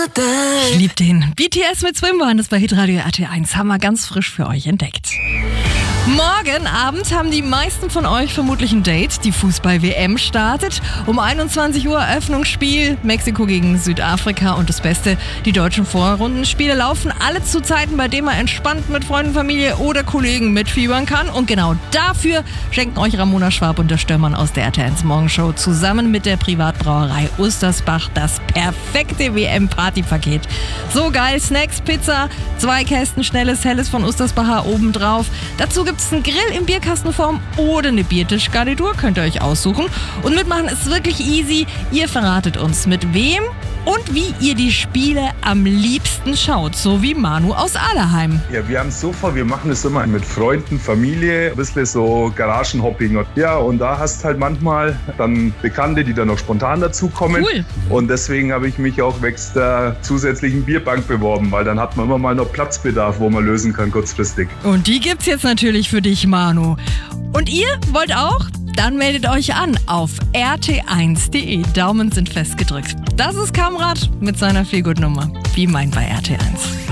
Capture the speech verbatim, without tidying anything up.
Ich lieb den. B T S mit Swim waren das bei Hitradio R T eins. Haben wir ganz frisch für euch entdeckt. Morgen Abend haben die meisten von euch vermutlich ein Date. Die Fußball-W M startet. Um einundzwanzig Uhr Eröffnungsspiel. Mexiko gegen Südafrika. Und das Beste, die deutschen Vorrundenspiele laufen alle zu Zeiten, bei denen man entspannt mit Freunden, Familie oder Kollegen mitfiebern kann. Und genau dafür schenken euch Ramona Schwab und der Stürmann aus der R T eins Morgenshow zusammen mit der Privatbrauerei Ustersbach das perfekte W M-Partypaket. So geil, Snacks, Pizza, zwei Kästen schnelles, helles von Ustersbacher obendrauf. Dazu gibt es einen Grill in Bierkastenform oder eine Biertischgarnitur, könnt ihr euch aussuchen. Und mitmachen ist wirklich easy. Ihr verratet uns, mit wem und wie ihr die Spiele am liebsten schaut, so wie Manu aus Allerheim. Ja, wir haben es so vor, wir machen es immer mit Freunden, Familie, ein bisschen so Garagenhopping. Ja, und da hast halt manchmal dann Bekannte, die dann noch spontan dazukommen. Cool. Und deswegen habe ich mich auch wächst der zusätzlichen Bierbank beworben, weil dann hat man immer mal noch Platzbedarf, wo man lösen kann kurzfristig. Und die gibt's jetzt natürlich für dich, Manu. Und ihr wollt auch? Dann meldet euch an auf r t eins punkt d e. Daumen sind festgedrückt. Das ist Kamrat mit seiner Feelgood-Nummer. Wie meint bei R T eins.